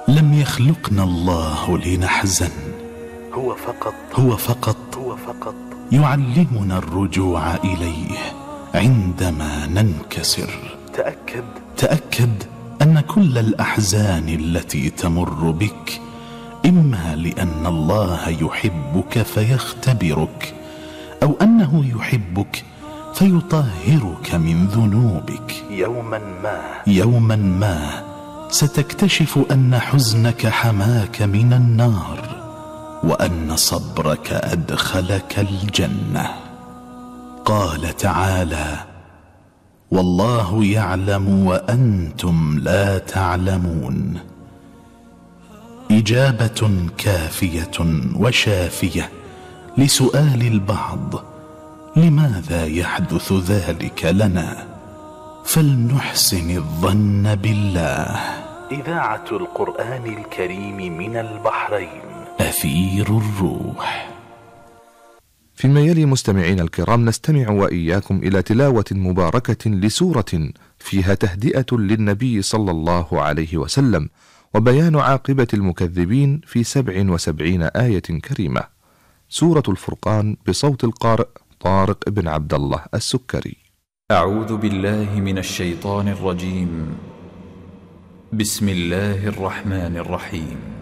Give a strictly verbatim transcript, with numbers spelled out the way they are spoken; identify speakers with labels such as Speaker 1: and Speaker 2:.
Speaker 1: لم يخلقنا الله لنحزن،
Speaker 2: هو فقط
Speaker 1: هو فقط
Speaker 2: هو فقط
Speaker 1: يعلمنا الرجوع إليه عندما ننكسر.
Speaker 2: تأكد
Speaker 1: تأكد أن كل الأحزان التي تمر بك إما لأن الله يحبك فيختبرك، أو أنه يحبك فيطهرك من ذنوبك.
Speaker 2: يوما ما
Speaker 1: يوما ما ستكتشف أن حزنك حماك من النار، وأن صبرك أدخلك الجنة. قال تعالى: والله يعلم وأنتم لا تعلمون. إجابة كافية وشافية لسؤال البعض: لماذا يحدث ذلك لنا؟ فلنحسن الظن بالله.
Speaker 2: إذاعة القرآن الكريم من البحرين،
Speaker 1: أثير الروح.
Speaker 3: فيما يلي مستمعين الكرام نستمع وإياكم إلى تلاوة مباركة لسورة فيها تهدئة للنبي صلى الله عليه وسلم وبيان عاقبة المكذبين في سبع وسبعين آية كريمة. سورة الفرقان بصوت القارئ طارق بن عبد الله السكري.
Speaker 4: أعوذ بالله من الشيطان الرجيم. بسم الله الرحمن الرحيم.